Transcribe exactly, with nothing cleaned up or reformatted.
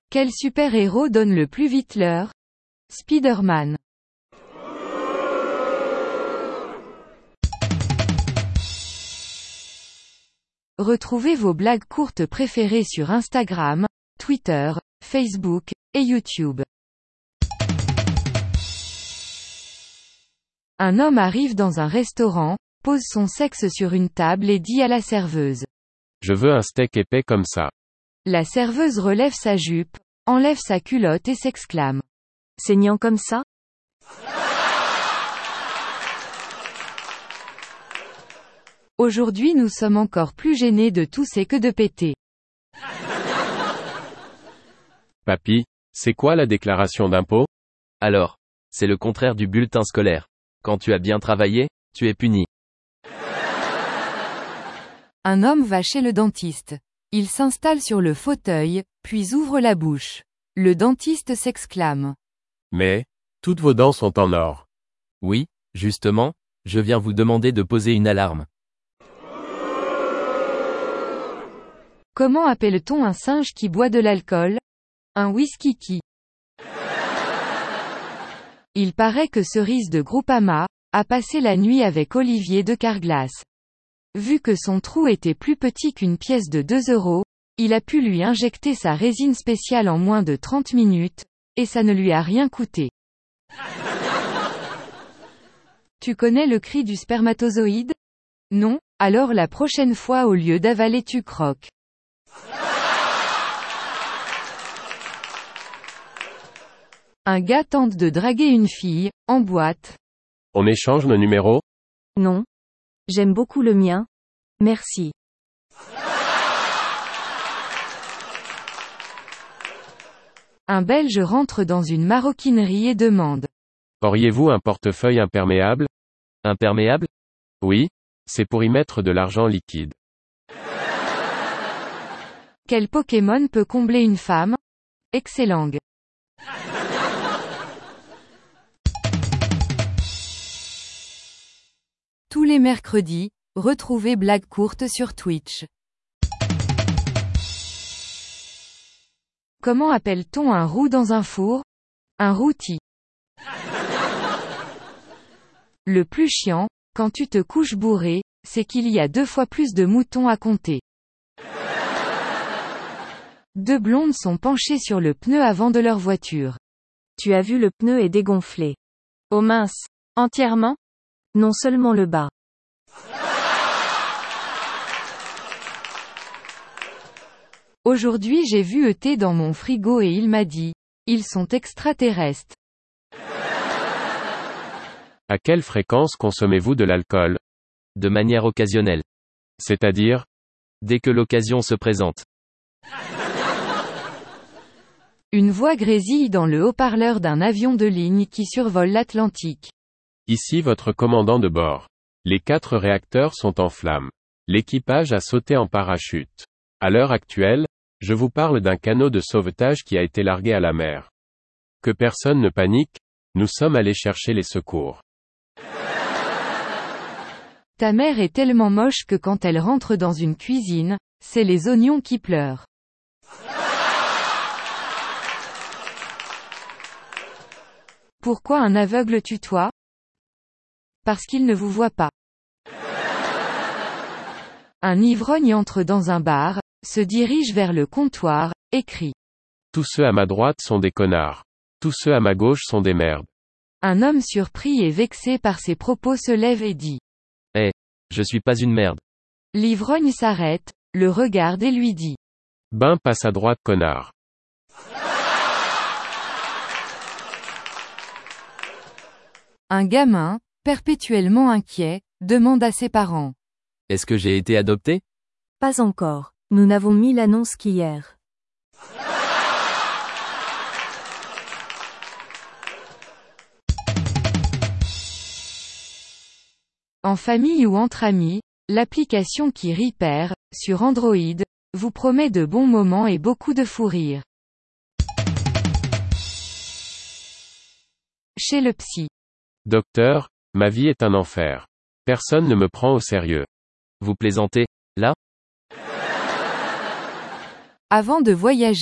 Quel super-héros donne le plus vite l'heure? Spider-Man. Retrouvez vos blagues courtes préférées sur Instagram, Twitter, Facebook, et YouTube. Un homme arrive dans un restaurant, pose son sexe sur une table et dit à la serveuse. Je veux un steak épais comme ça. La serveuse relève sa jupe, enlève sa culotte et s'exclame. Saignant comme ça? Aujourd'hui nous sommes encore plus gênés de tousser que de péter. Papy, c'est quoi la déclaration d'impôt? Alors, c'est le contraire du bulletin scolaire. Quand tu as bien travaillé, tu es puni. Un homme va chez le dentiste. Il s'installe sur le fauteuil, puis ouvre la bouche. Le dentiste s'exclame. Mais, toutes vos dents sont en or. Oui, justement, je viens vous demander de poser une alarme. Comment appelle-t-on un singe qui boit de l'alcool? Un whisky-ki. Il paraît que Cerise de Groupama a passé la nuit avec Olivier de Carglass. Vu que son trou était plus petit qu'une pièce de deux euros, il a pu lui injecter sa résine spéciale en moins de trente minutes, et ça ne lui a rien coûté. Tu connais le cri du spermatozoïde? Non? Alors la prochaine fois au lieu d'avaler tu croques. Un gars tente de draguer une fille, en boîte. On échange nos numéros? Non. J'aime beaucoup le mien. Merci. Un Belge rentre dans une maroquinerie et demande. Auriez-vous un portefeuille imperméable? Imperméable? Oui. C'est pour y mettre de l'argent liquide. Quel Pokémon peut combler une femme? Excellent. Tous les mercredis, retrouvez Blagues courtes sur Twitch. Comment appelle-t-on un roux dans un four? Un rôti. Le plus chiant, quand tu te couches bourré, c'est qu'il y a deux fois plus de moutons à compter. Deux blondes sont penchées sur le pneu avant de leur voiture. Tu as vu le pneu est dégonflé. Oh mince. Entièrement? Non seulement le bas. Aujourd'hui j'ai vu E T dans mon frigo et il m'a dit. Ils sont extraterrestres. À quelle fréquence consommez-vous de l'alcool? De manière occasionnelle. C'est-à-dire? Dès que l'occasion se présente. Une voix grésille dans le haut-parleur d'un avion de ligne qui survole l'Atlantique. Ici votre commandant de bord. Les quatre réacteurs sont en flammes. L'équipage a sauté en parachute. À l'heure actuelle, je vous parle d'un canot de sauvetage qui a été largué à la mer. Que personne ne panique, nous sommes allés chercher les secours. Ta mère est tellement moche que quand elle rentre dans une cuisine, c'est les oignons qui pleurent. Pourquoi un aveugle tutoie? Parce qu'il ne vous voit pas. Un ivrogne entre dans un bar, se dirige vers le comptoir, et crie. Tous ceux à ma droite sont des connards. Tous ceux à ma gauche sont des merdes. Un homme surpris et vexé par ses propos se lève et dit. Eh, je suis pas une merde. L'ivrogne s'arrête, le regarde et lui dit. Ben passe à droite connard. Un gamin, perpétuellement inquiet, demande à ses parents. Est-ce que j'ai été adopté? Pas encore. Nous n'avons mis l'annonce qu'hier. En famille ou entre amis, l'application qui rit perd, sur Android, vous promet de bons moments et beaucoup de fou rire. Chez le psy. Docteur, ma vie est un enfer. Personne ne me prend au sérieux. Vous plaisantez, là? Avant de voyager,